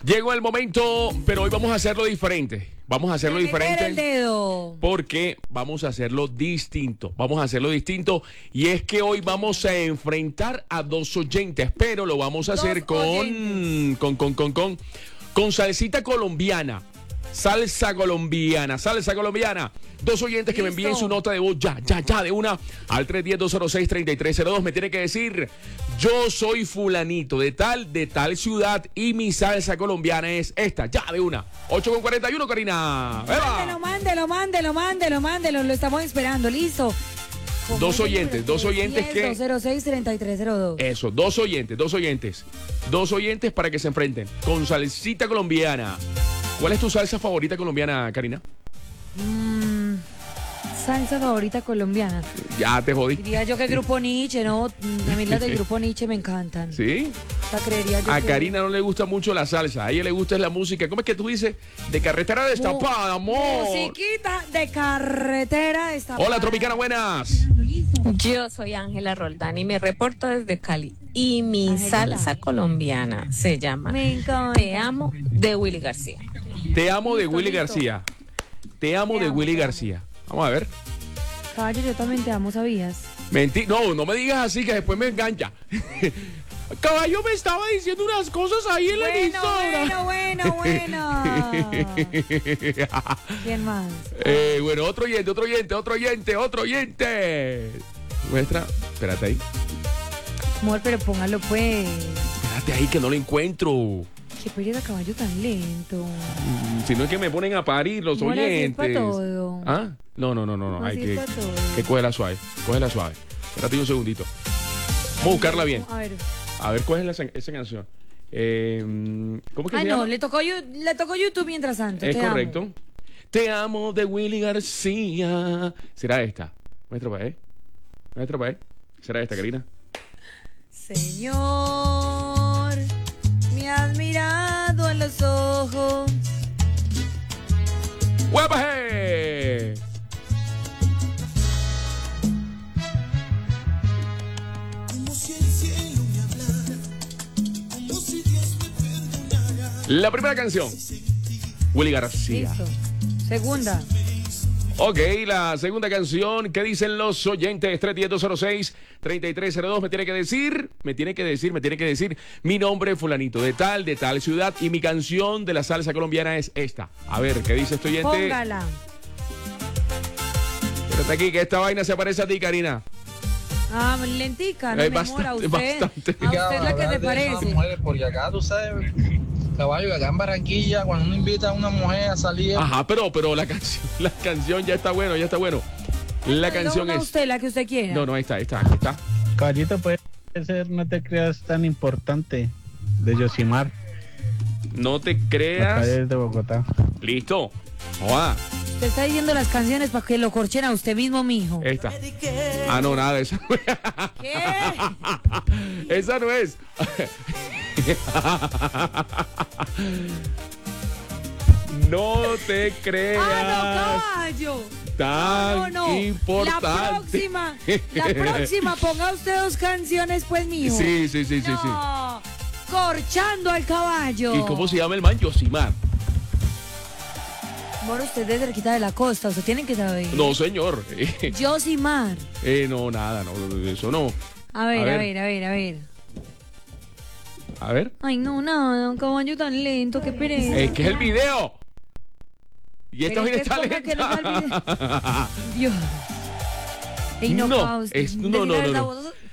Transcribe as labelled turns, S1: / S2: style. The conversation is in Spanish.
S1: Llegó el momento, pero hoy vamos a hacerlo diferente. Vamos a hacerlo diferente.
S2: El dedo.
S1: Porque vamos a hacerlo distinto. Vamos a hacerlo distinto. Y es que hoy vamos a enfrentar a dos oyentes, pero lo vamos a hacer con salsita colombiana. Salsa colombiana. Dos oyentes que me envíen su nota de voz ya, de una al 310-206-3302. Me tiene que decir, yo soy fulanito de tal ciudad y mi salsa colombiana es esta, ya de una. 8:41, Karina.
S2: Mándelo, lo estamos esperando, listo.
S1: Dos oyentes que...
S2: 206-3302.
S1: Eso, dos oyentes para que se enfrenten con salsita colombiana. ¿Cuál es tu salsa favorita colombiana, Karina?
S2: Salsa favorita colombiana.
S1: Ya te jodí.
S2: Diría yo que Grupo Nietzsche, ¿no? A mí las del Grupo Nietzsche me encantan.
S1: ¿Sí?
S2: O sea, creería yo
S1: a
S2: que...
S1: Karina no le gusta mucho la salsa, a ella le gusta la música. ¿Cómo es que tú dices? De carretera destapada, amor.
S2: Musiquita de carretera destapada.
S1: Hola, Tropicana, buenas.
S3: Yo soy Ángela Roldán y me reporto desde Cali. Y mi salsa colombiana se llama
S2: Me encanta.
S3: Te amo, de Willy García.
S1: Te amo de Willy
S2: listo.
S1: García. Te amo de Willy García. Vamos a ver.
S2: Caballo, yo también te amo, ¿sabías?
S1: No me digas así que después me engancha. Caballo me estaba diciendo unas cosas ahí en la emisora.
S2: Bueno. ¿Quién más?
S1: Bueno, otro oyente. Muestra, espérate ahí.
S2: Amor, pero póngalo pues.
S1: Espérate ahí que no lo encuentro.
S2: Qué pereza, caballo tan lento.
S1: Si no es que me ponen a parir los
S2: Amor, así es
S1: oyentes.
S2: pa' todo.
S1: ¿Ah? No. Hay
S2: Así es pa' todo.
S1: que cógela suave. Espérate un segundito. Vamos a buscarla bien.
S2: A ver,
S1: ¿cuál es esa canción? ¿Cómo es que se
S2: no,
S1: llama?
S2: le tocó YouTube mientras tanto.
S1: Es
S2: te
S1: correcto.
S2: amo.
S1: Te amo de Willy García. ¿Será esta? Muestra para ahí. ¿Será esta, Karina?
S2: Señor, me has mirado a los ojos.
S1: ¡Guapaje!
S4: Como si el cielo me hablara, como si Dios me perdonara.
S1: La primera canción. Willy García.
S2: Listo. Segunda.
S1: Ok, la segunda canción. ¿Qué dicen los oyentes? 310-206-3302. Me tiene que decir mi nombre es fulanito de tal ciudad y mi canción de la salsa colombiana es esta. A ver, ¿qué dice este oyente?
S2: Póngala.
S1: Espérate aquí, que esta vaina se parece a ti, Karina.
S2: Lentica, no me demora usted.
S1: Bastante.
S2: A usted es la que te parece.
S5: Porque acá, tú sabes, caballo, acá en Barranquilla, cuando uno invita a una mujer a salir...
S1: Ajá, pero la canción ya está bueno. La canción es...
S2: usted, la que usted quiera.
S1: No, ahí está.
S6: Caballito, puede ser No te creas tan importante, de Yosimar.
S1: No te
S6: Acá
S1: creas.
S6: desde Bogotá.
S1: Listo. Joda,
S2: Usted está diciendo las canciones para que lo corchen a usted mismo, mijo.
S1: esta. Ah, no, nada, esa no es.
S2: ¿Qué?
S1: Esa no es. No te creas
S2: Caballo.
S1: tan importante.
S2: La próxima, ponga usted dos canciones, pues, mijo.
S1: Sí.
S2: No, corchando al caballo.
S1: ¿Y cómo se llama el man? Yosimar.
S2: Bueno, usted es de cerquita de la costa, usted tiene que saber.
S1: No, señor.
S2: Yosimar.
S1: No, nada, no, eso no.
S2: A ver.
S1: A ver.
S2: Ay, no, un caballo tan lento, qué pereza.
S1: Es que es el video. Y esta
S2: Pero
S1: vaina está
S2: entonces ponga que no sea el
S1: lenta.
S2: Dios. Ey, no,
S1: No,
S2: Fausto,
S1: no.
S2: de verdad, vos